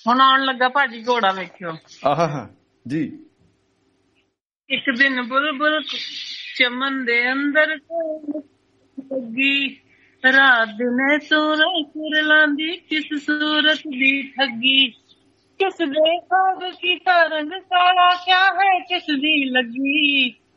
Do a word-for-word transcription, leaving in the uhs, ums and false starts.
ਹੁਣ ਆਉਣ ਲੱਗਾ ਭਾਜੀ ਘੋੜਾ ਵੇਖਿਓ। ਆਹਾ ਜੀ। ਇੱਕ ਦਿਨ ਬੁਲਬੁਲ ਚਮਨ ਦੇ ਅੰਦਰ ਲੱਗੀ, ਰਾਤ ਦਿਨੇ ਸੂਰਜ ਸੁਰ ਲਾਂਦੀ, ਕਿਸ ਸੂਰਤ ਦੀ ਠੱਗੀ। ਕਿਸ ਦੇ ਖਾਬ ਕੀ ਰੰਗ ਕਾਲਾ, ਕਿਆ ਹੈ ਕਿਸ ਦੀ ਲੱਗੀ।